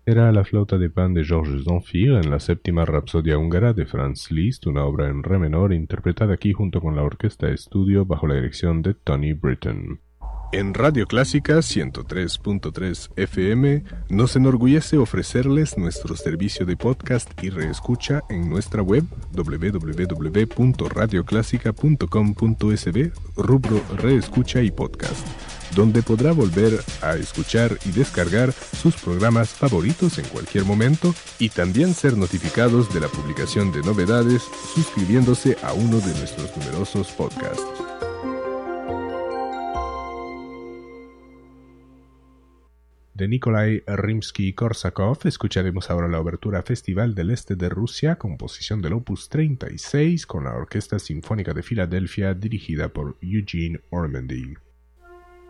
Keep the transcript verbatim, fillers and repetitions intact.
Era la flauta de pan de Georges Zamfir en la séptima Rapsodia húngara de Franz Liszt, una obra en re menor interpretada aquí junto con la Orquesta Estudio bajo la dirección de Tony Britton. En Radio Clásica ciento tres punto tres F M nos enorgullece ofrecerles nuestro servicio de podcast y reescucha en nuestra web doble u doble u doble u punto radio clásica punto com punto es be, rubro Reescucha y Podcast, donde podrá volver a escuchar y descargar sus programas favoritos en cualquier momento y también ser notificados de la publicación de novedades suscribiéndose a uno de nuestros numerosos podcasts. De Nikolai Rimsky-Korsakov escucharemos ahora la obertura Festival del Este de Rusia, composición del Opus treinta y seis con la Orquesta Sinfónica de Filadelfia dirigida por Eugene Ormandy.